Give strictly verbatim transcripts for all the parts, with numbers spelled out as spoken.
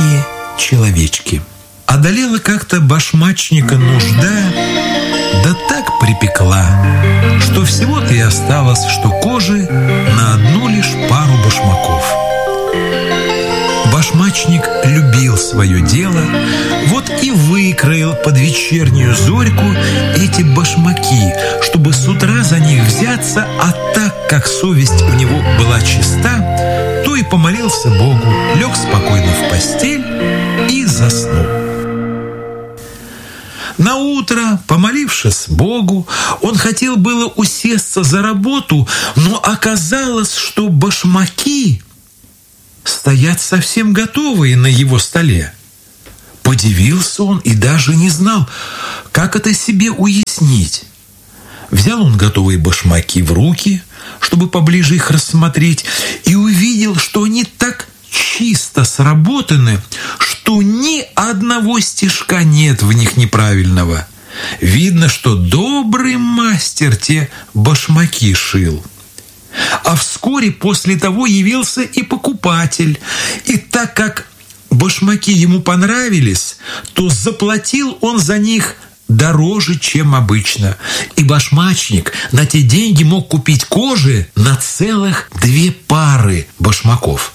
маленькие человечки. Одолела как-то башмачника нужда, да так припекла, что всего-то и осталось, что кожи на одну лишь пару башмаков. Башмачник любил свое дело, вот и выкроил под вечернюю зорьку эти башмаки, чтобы с утра за них взяться, а так как совесть у него была чиста, то и помолился Богу, лег спокойно в постель и заснул. Наутро, помолившись Богу, он хотел было усесться за работу, но оказалось, что башмаки стоят совсем готовые на его столе. Подивился он и даже не знал, как это себе уяснить. Взял он готовые башмаки в руки, чтобы поближе их рассмотреть, и увидел, что они так чисто сработаны, что ни одного стежка нет в них неправильного. Видно, что добрый мастер те башмаки шил. А вскоре после того явился и покупатель. И так как башмаки ему понравились, то заплатил он за них дороже, чем обычно. И башмачник на те деньги мог купить кожи на целых две пары башмаков.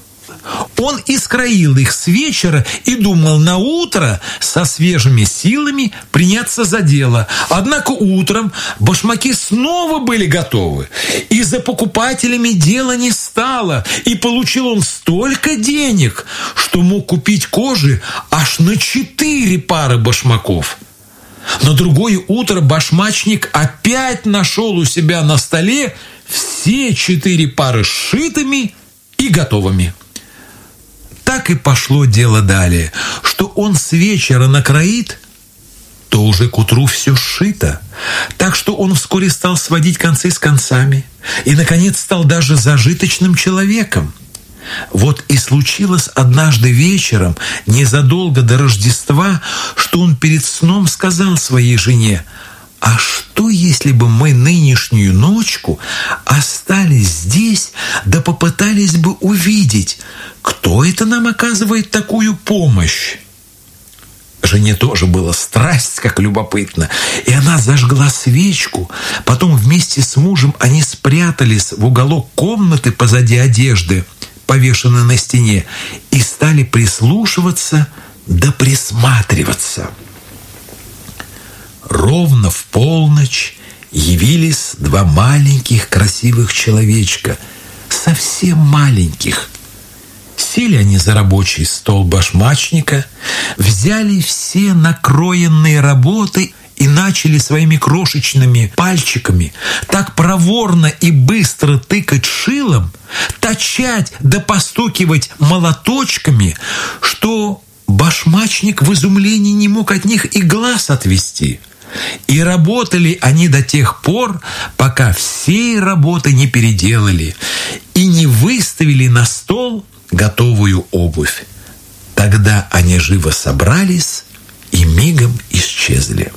Он и скроил их с вечера и думал на утро со свежими силами приняться за дело. Однако утром башмаки снова были готовы, и за покупателями дело не стало, и получил он столько денег, что мог купить кожи аж на четыре пары башмаков. На другое утро башмачник опять нашел у себя на столе все четыре пары сшитыми и готовыми. Так и пошло дело далее, что он с вечера накроит, то уже к утру все сшито. Так что он вскоре стал сводить концы с концами и, наконец, стал даже зажиточным человеком. Вот и случилось однажды вечером, незадолго до Рождества, что он перед сном сказал своей жене: «А что, если бы мы нынешнюю ночку остались здесь, да попытались бы увидеть, кто это нам оказывает такую помощь?» Жене тоже было страсть, как любопытно, и она зажгла свечку. Потом вместе с мужем они спрятались в уголок комнаты позади одежды, повешенной на стене, и стали прислушиваться да присматриваться. Ровно в полночь явились два маленьких красивых человечка, совсем маленьких. Сели они за рабочий стол башмачника, взяли все накроенные работы и начали своими крошечными пальчиками так проворно и быстро тыкать шилом, точать да постукивать молоточками, что башмачник в изумлении не мог от них и глаз отвести. И работали они до тех пор, пока всей работы не переделали и не выставили на стол готовую обувь. Тогда они живо собрались и мигом исчезли.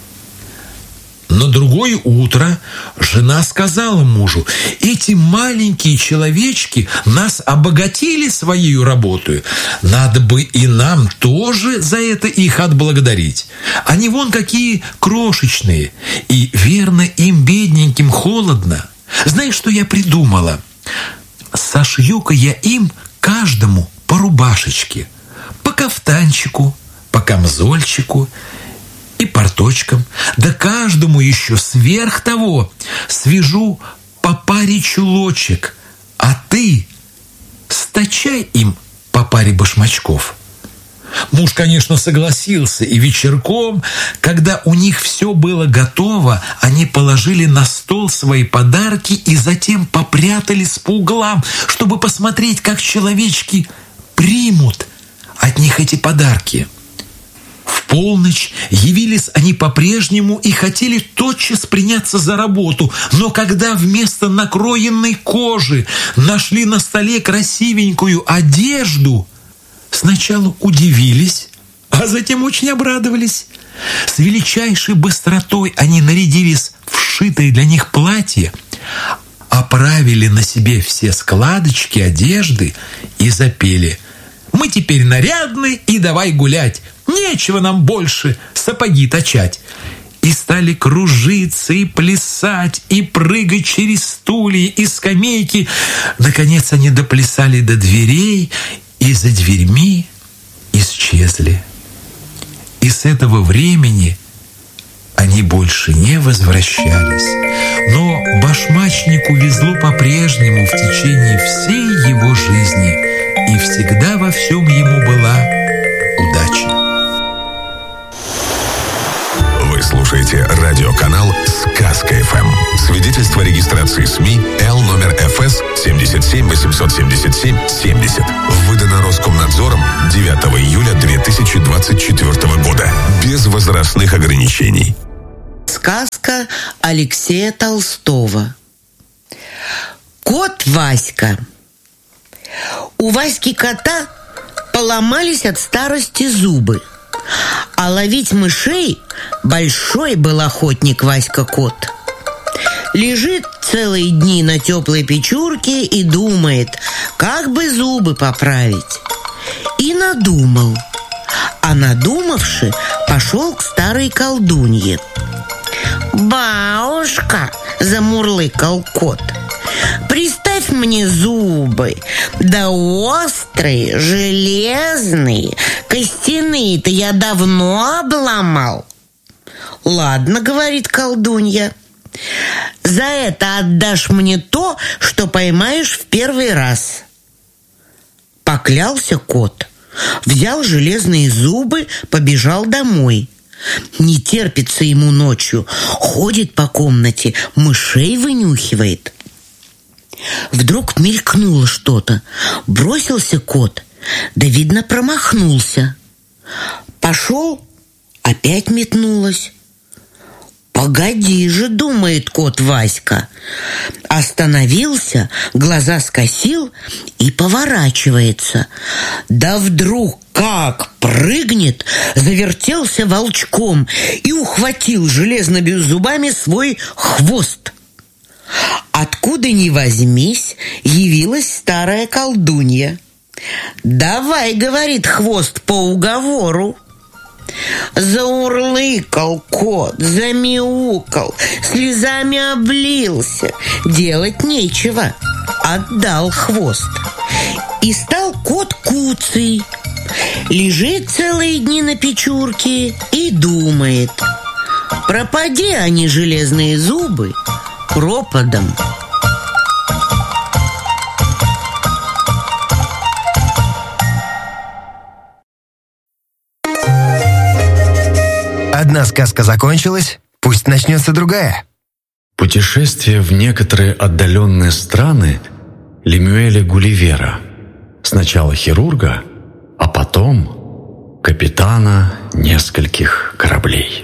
На другое утро жена сказала мужу: «Эти маленькие человечки нас обогатили своей работой. Надо бы и нам тоже за это их отблагодарить. Они вон какие крошечные, и верно им, бедненьким, холодно. Знаешь, что я придумала? Сошью-ка я им каждому по рубашечке, по кафтанчику, по камзольчику и порточкам, да каждому еще сверх того свяжу по паре чулочек, а ты стачай им по паре башмачков». Муж, конечно, согласился, и вечерком, когда у них все было готово, они положили на стол свои подарки и затем попрятались по углам, чтобы посмотреть, как человечки примут от них эти подарки. В полночь явились они по-прежнему и хотели тотчас приняться за работу, но когда вместо накроенной кожи нашли на столе красивенькую одежду, сначала удивились, а затем очень обрадовались. С величайшей быстротой они нарядились в сшитое для них платье, оправили на себе все складочки одежды и запели: «Мы Мы теперь нарядны и давай гулять. Нечего нам больше сапоги точать». И стали кружиться, и плясать, и прыгать через стулья и скамейки. Наконец они доплясали до дверей, и за дверьми исчезли. И с этого времени они больше не возвращались. Но башмачнику везло по-прежнему в течение всей его жизни, и всегда во всем ему была удача. Вы слушаете радиоканал «Сказка-ФМ». Свидетельство о регистрации СМИ Л номер эф эс семьдесят семь восемьсот семьдесят семь семьдесят. Выдано Роскомнадзором девятого июля две тысячи двадцать четвёртого года. Без возрастных ограничений. Сказка Алексея Толстого. Кот Васька. У Васьки кота поломались от старости зубы. А ловить мышей большой был охотник Васька-кот. Лежит целые дни на теплой печурке и думает, как бы зубы поправить. И надумал. А надумавши, пошел к старой колдунье. «Бабушка!» — замурлыкал кот. «Приставь мне зубы, да острые, железные, костяные-то я давно обломал». «Ладно, — говорит колдунья, — за это отдашь мне то, что поймаешь в первый раз». Поклялся кот, взял железные зубы, побежал домой. Не терпится ему ночью, ходит по комнате, мышей вынюхивает. Вдруг мелькнуло что-то. Бросился кот, да, видно, промахнулся. Пошел, опять метнулось. «Погоди же, — думает кот Васька». Остановился, глаза скосил и поворачивается. Да вдруг как прыгнет, завертелся волчком и ухватил железными зубами свой хвост. Откуда ни возьмись, явилась старая колдунья. «Давай, — говорит, — хвост по уговору». Заурлыкал кот, замяукал, слезами облился. Делать нечего, отдал хвост. И стал кот куцый. Лежит целые дни на печурке и думает: пропади они, железные зубы, пропадом. Одна сказка закончилась, пусть начнется другая. Путешествие в некоторые отдаленные страны Лемюэля Гулливера. Сначала хирурга, а потом капитана нескольких кораблей.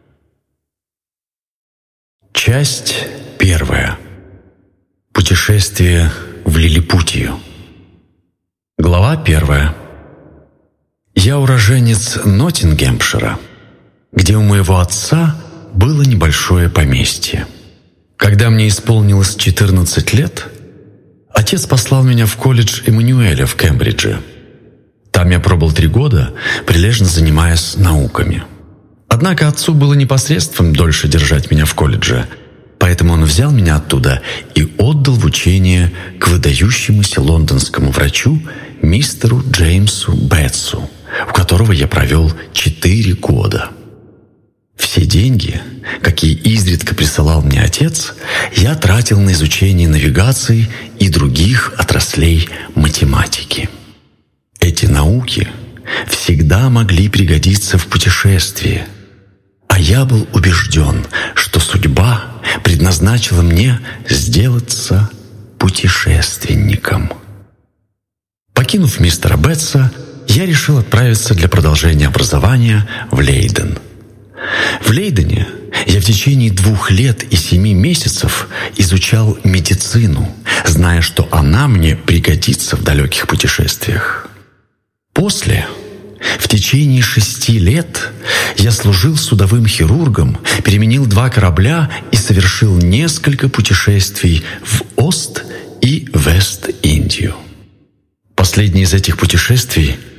Часть первая. Путешествие в Лилипутию. Глава первая. Я уроженец Ноттингемшира, где у моего отца было небольшое поместье. Когда мне исполнилось четырнадцать лет, отец послал меня в колледж Эммануэля в Кембридже. Там я пробыл три года, прилежно занимаясь науками. Однако отцу было непосредством дольше держать меня в колледже, поэтому он взял меня оттуда и отдал в учение к выдающемуся лондонскому врачу мистеру Джеймсу Бетсу, у которого я провел четыре года. Все деньги, какие изредка присылал мне отец, я тратил на изучение навигации и других отраслей математики. Эти науки всегда могли пригодиться в путешествии, а я был убежден, что судьба предназначила мне сделаться путешественником. Покинув мистера Бетса, я решил отправиться для продолжения образования в Лейден. В Лейдене я в течение двух лет и семи месяцев изучал медицину, зная, что она мне пригодится в далеких путешествиях. После, в течение шести лет, я служил судовым хирургом, переменил два корабля и совершил несколько путешествий в Ост- и Вест-Индию. Последнее из этих путешествий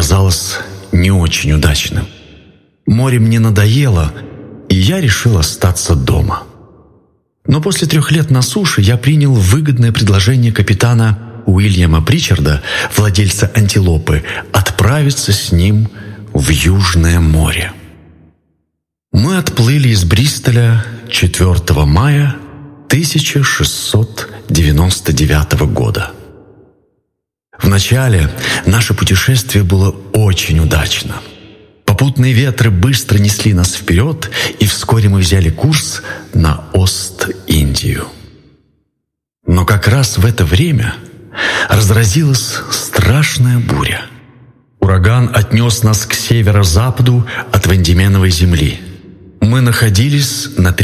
оказалось не очень удачным. Море мне надоело, и я решил остаться дома. Но после трех лет на суше я принял выгодное предложение капитана Уильяма Причарда, владельца «Антилопы», отправиться с ним в Южное море. Мы отплыли из Бристоля четвёртого мая тысяча шестьсот девяносто девятого года. Вначале наше путешествие было очень удачно. Попутные ветры быстро несли нас вперед, и вскоре мы взяли курс на Ост-Индию. Но как раз в это время разразилась страшная буря. Ураган отнес нас к северо-западу от Вандеменовой земли. Мы находились на